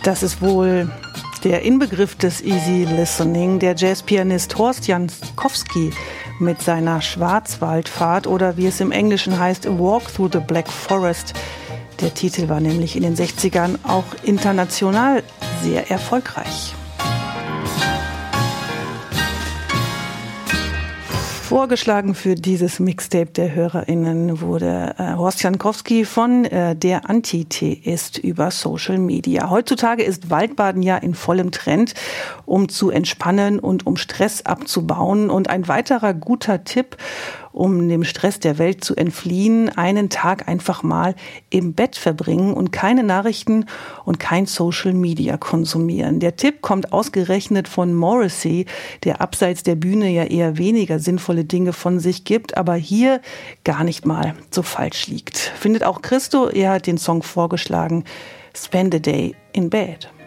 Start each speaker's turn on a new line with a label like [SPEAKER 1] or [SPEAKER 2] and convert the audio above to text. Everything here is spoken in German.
[SPEAKER 1] Das ist wohl der Inbegriff des Easy Listening, der Jazzpianist Horst Jankowski mit seiner Schwarzwaldfahrt oder wie es im Englischen heißt, A Walk Through the Black Forest. Der Titel war nämlich in den 60ern auch international sehr erfolgreich. Vorgeschlagen für dieses Mixtape der HörerInnen wurde Horst Jankowski von Der Antitheist über Social Media. Heutzutage ist Waldbaden ja in vollem Trend, um zu entspannen und um Stress abzubauen. Und ein weiterer guter Tipp, um dem Stress der Welt zu entfliehen, einen Tag einfach mal im Bett verbringen und keine Nachrichten und kein Social Media konsumieren. Der Tipp kommt ausgerechnet von Morrissey, der abseits der Bühne ja eher weniger sinnvolle Dinge von sich gibt, aber hier gar nicht mal so falsch liegt. Findet auch Christo, er hat den Song vorgeschlagen, Spend a Day in Bed.